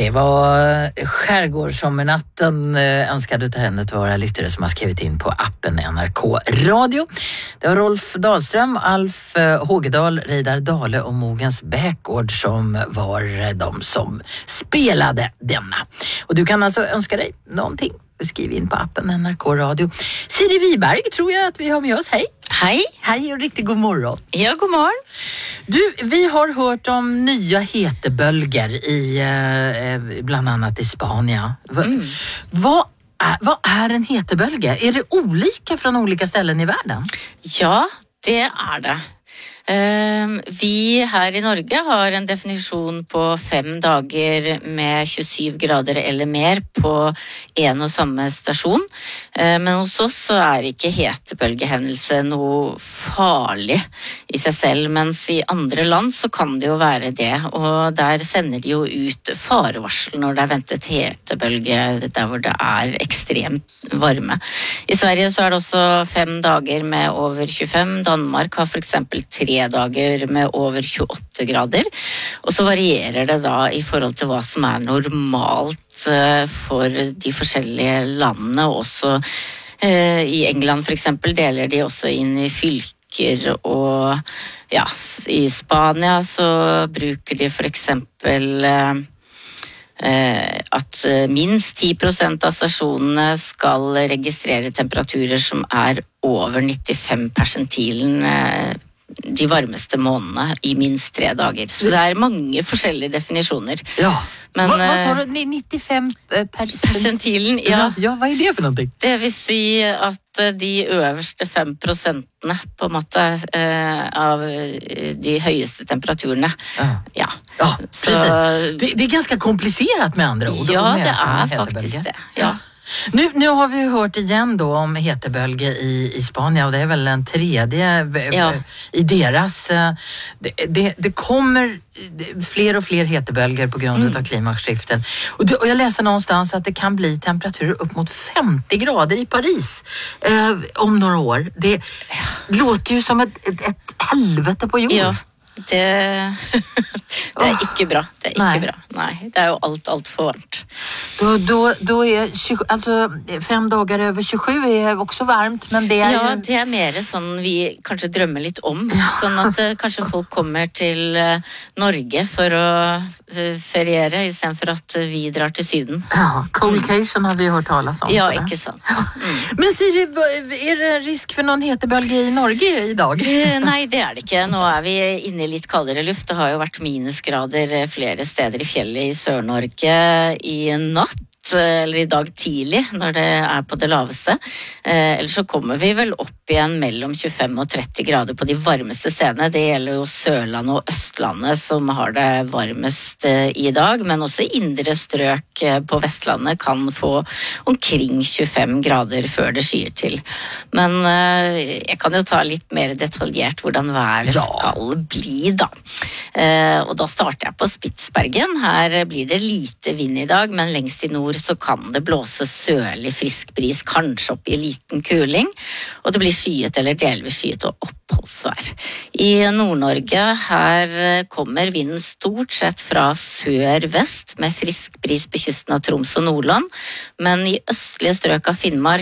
Det var Skärgårdssommarnatten önskade ta henne till våra lyttare som har skrivit in på appen NRK Radio. Det var Rolf Dahlström, Alf Hågedal, Reidar Dale och Mogens Bäkgård som var de som spelade denna. Och du kan alltså önska dig någonting. Skriv in på appen NRK Radio. Siri Wiberg tror jag att vi har med oss. Hej! Hej! Hej och riktigt god morgon. Ja, god morgon. Du, vi har hört om nya hetebölger i bland annat i Spanien. Vad är en hetebölge? Är det olika från olika ställen i världen? Ja, det är det. Vi här i Norge har en definition på 5 dagar med 27 grader eller mer på en och samma station. Men hos oss så är inte hetebølgehendelse noe farlig i sig själv, mens i andra land så kan det ju vara det. Och där sänder de ju ut farevarsel när det är ventet hetebølge där hvor det är extremt varme. I Sverige så är det också 5 dagar med över 25. Danmark har för exempel 3 dagar med över 28 grader. Och så varierar det då i förhåll till vad som är normalt för de olika länderna. Också i England för exempel delar de också in i fylker, och ja, i Spanien så brukar de för exempel att minst 10% av stationerna ska registrera temperaturer som är över 95 percentilen de varmeste månedene i minst 3 dagar. Så det är många olika definitioner. Ja. Men vad sa du? 95 percentilen, ja. Ja, vad är det för någonting? Det vill säga att de översta 5% på en måte av de högsta temperaturerna. Ja. Ja, precis. Så, det är ganska komplicerat med andra ord. Ja, det är faktiskt det. Ja. Nu har vi hört igen då om hetebölge i Spanien, och det är väl en tredje i deras. Det kommer fler och fler hetebölger på grund av klimatskiften. Och jag läser någonstans att det kan bli temperaturer upp mot 50 grader i Paris om några år. Det låter ju som ett helvete på jord. Ja. Det är inte bra. Det är inte bra. Nej, det är ju allt för varmt. Då är 5 dagar över 27 är också varmt, men det är ju... det är mer sån vi kanske drömmer lite om, sån att kanske folk kommer till Norge för att feriera istället för att vi drar till syden. Ja, coolcation har vi hört talas om. Ja, inte sant. Men Siri, är det risk för någon hetebölge i Norge idag? Nej, det är det inte. Nu är vi inne i lite kallare luft. Det har ju varit minusgrader flera städer i fjället i Sør-Norge i natt, eller i dag tidlig när det är på det laveste. Eller så kommer vi väl upp igen mellan 25 och 30 grader på de varmaste städerna. Det gäller ju Sørlandet och Östlandet som har det varmast i dag, men också inre strök på Västlandet kan få omkring 25 grader för det skyr till. Men jag kan ju ta lite mer detaljerat hurdan vädret ska bli då. Och då startar jag på Spitsbergen. Här blir det lite vind i dag, men längst i nord så kan det blåse sørlig frisk bris, kanskje opp i liten kuling, og det blir skyet eller delvis skyet og oppholdsvær. I Nord-Norge her kommer vinden stort sett fra sør-vest med frisk bris på kysten av Troms og Nordland, men i østlige strøk av Finnmark